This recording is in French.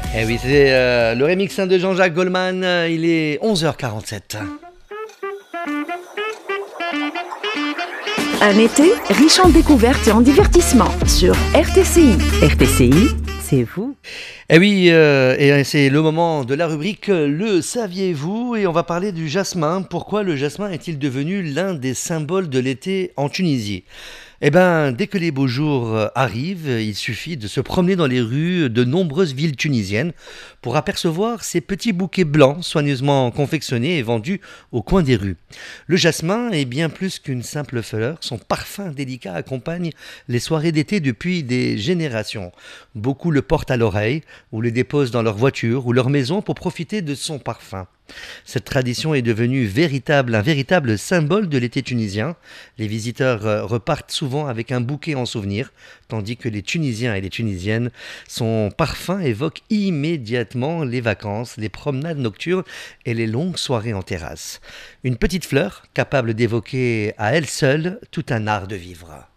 Eh oui, c'est le remix de Jean-Jacques Goldman. Il est 11h47. Un été riche en découvertes et en divertissements sur RTCI. RTCI, c'est vous. Eh oui, et c'est le moment de la rubrique Le saviez-vous? Et on va parler du jasmin. Pourquoi le jasmin est-il devenu l'un des symboles de l'été en Tunisie? Eh bien, dès que les beaux jours arrivent, il suffit de se promener dans les rues de nombreuses villes tunisiennes pour apercevoir ces petits bouquets blancs soigneusement confectionnés et vendus au coin des rues. Le jasmin est bien plus qu'une simple fleur, son parfum délicat accompagne les soirées d'été depuis des générations. Beaucoup le portent à l'oreille ou le déposent dans leur voiture ou leur maison pour profiter de son parfum. Cette tradition est devenue un véritable symbole de l'été tunisien. Les visiteurs repartent souvent avec un bouquet en souvenir, tandis que les Tunisiens et les Tunisiennes, son parfum évoque immédiatement les vacances, les promenades nocturnes et les longues soirées en terrasse. Une petite fleur capable d'évoquer à elle seule tout un art de vivre.